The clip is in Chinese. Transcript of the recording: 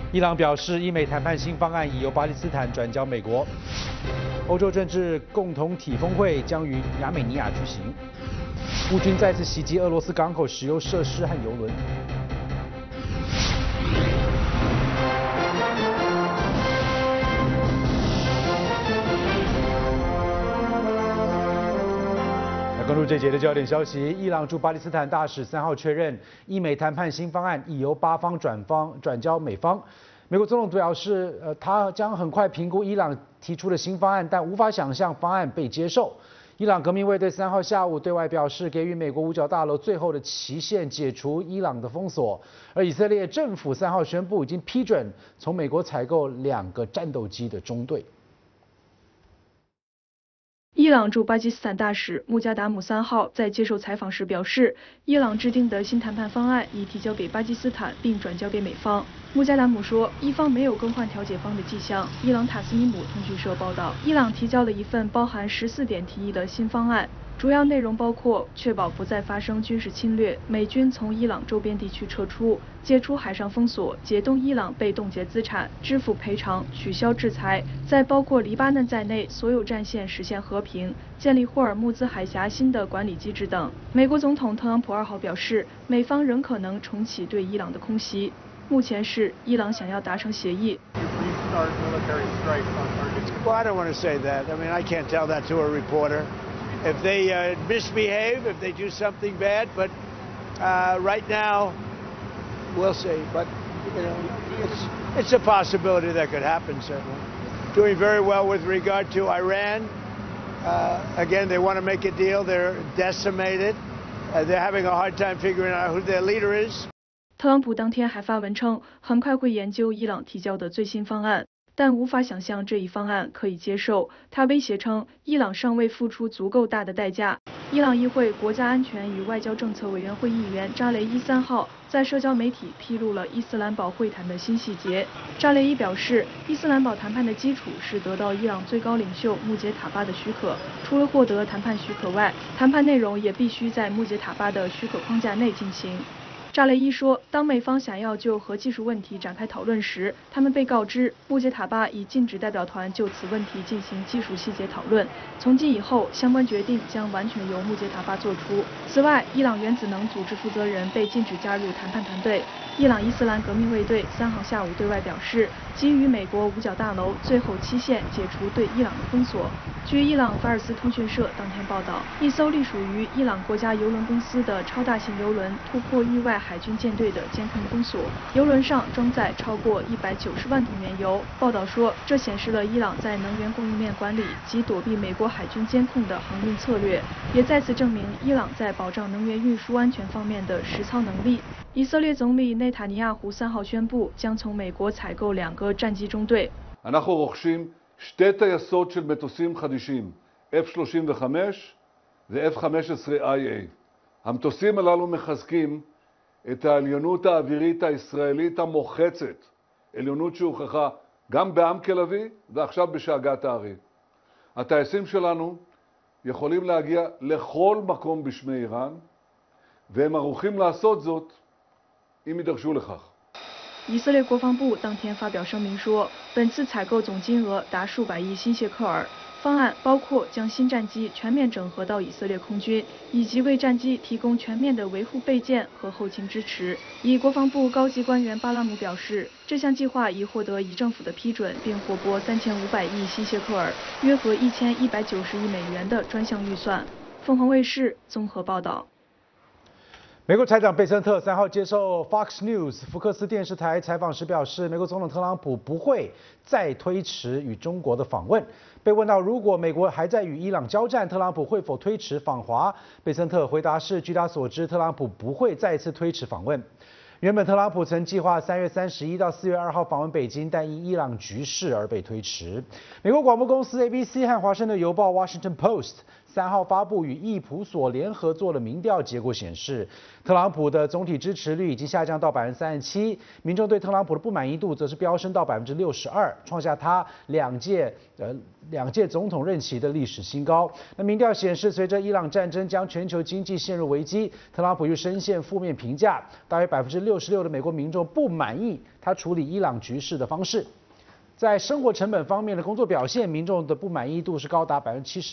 伊朗表示，伊美谈判新方案已由巴基斯坦转交美国。欧洲政治共同体峰会将于亚美尼亚举行。乌军再次袭击俄罗斯港口石油设施和油轮。关注这节的焦点消息，伊朗驻巴基斯坦大使3号确认，伊美谈判新方案已由巴方转交美方。美国总统表示，他将很快评估伊朗提出的新方案，但无法想象方案被接受。伊朗革命卫队3号下午对外表示，给予美国五角大楼最后的期限，解除伊朗的封锁。而以色列政府3号宣布，已经批准从美国采购2个战斗机的中队。 伊朗驻巴基斯坦大使穆加达姆3号在接受采访时表示，伊朗制定的新谈判方案已提交给巴基斯坦，并转交给美方。穆加达姆说，伊方没有更换调解方的迹象。伊朗塔斯尼姆通讯社报道，伊朗提交了一份包含14点提议的新方案，主要内容包括确保不再发生军事侵略，美军从伊朗周边地区撤出，解除海上封锁，解冻伊朗被冻结资产，支付赔偿，取消制裁，在包括黎巴嫩在内所有战线实现和平，建立霍尔木兹海峡新的管理机制等。美国总统特朗普2号表示，美方仍可能重启对伊朗的空袭。目前是伊朗想要达成协议。 Well, I don't want to say that. I mean, I can't tell that to a reporter. If they misbehave, if they do something bad, but right now, we'll see. But you know, it's a possibility that could happen. Certainly, doing very well with regard to Iran. Again, they want to make a deal. They're decimated. They're having a hard time figuring out who their leader is. 特朗普当天还发文称，很快会研究伊朗提交的最新方案，但无法想象这一方案可以接受。他威胁称，伊朗尚未付出足够大的代价。伊朗议会国家安全与外交政策委员会议员扎雷伊3号在社交媒体披露了伊斯兰堡会谈的新细节。扎雷伊表示，伊斯兰堡谈判的基础是得到伊朗最高领袖穆杰塔巴的许可。除了获得谈判许可外，谈判内容也必须在穆杰塔巴的许可框架内进行。扎雷伊说，当美方想要就核技术问题展开讨论时，他们被告知穆杰塔巴已禁止代表团就此问题进行技术细节讨论。从今以后，相关决定将完全由穆杰塔巴做出。此外，伊朗原子能组织负责人被禁止加入谈判团队。伊朗伊斯兰革命卫队3号下午对外表示，给予美国五角大楼最后期限，解除对伊朗的封锁。据伊朗法尔斯通讯社当天报道，一艘隶属于伊朗国家邮轮公司的超大型邮轮突破意外海军舰队的监控封锁，邮轮上装载超过190万桶原油。报道说，这显示了伊朗在能源供应链管理及躲避美国海军监控的航运策略，也再次证明伊朗在保障能源运输安全方面的实操能力。以色列总理内塔尼亚胡3号宣布，将从美国采购2个战机中队。 אנחנו רוכשים 2 טייסות של מטוסים חדישים, F-35 ו-F-15IA. המטוסים הללו מחזקים את העליונות האווירית הישראלית המוחצת, עליונות שהוכחה גם בעם כלבי ועכשיו בשאגת הארי. הטייסים שלנו יכולים להגיע לכל מקום בשמי איראן, והם ערוכים לעשות זאת אם יידרשו לכך. 以色列国防部当天发表声明说，本次采购总金额达数百亿新谢克尔。方案包括将新战机全面整合到以色列空军，以及为战机提供全面的维护备件和后勤支持。以国防部高级官员巴拉姆表示，这项计划已获得以政府的批准，并获拨3500亿新谢克尔，约合1190亿美元的专项预算。凤凰卫视综合报道。 美国财长贝森特3号接受 Fox News 福克斯电视台采访时表示，美国总统特朗普不会再推迟与中国的访问。被问到如果美国还在与伊朗交战，特朗普会否推迟访华，贝森特回答是，据他所知，特朗普不会再次推迟访问。原本特朗普曾计划3月31到4月2号访问北京，但因伊朗局势而被推迟。美国广播公司 ABC 和华盛顿邮报 Washington Post 3号发布与易普所联合做的民调结果显示，特朗普的总体支持率已经下降到37%，民众对特朗普的不满意度则是飙升到62%，创下他两届总统任期的历史新高。那民调显示，随着伊朗战争将全球经济陷入危机，特朗普又深陷负面评价，大约66%的美国民众不满意他处理伊朗局势的方式。在生活成本方面的工作表现，民众的不满意度是高达70%。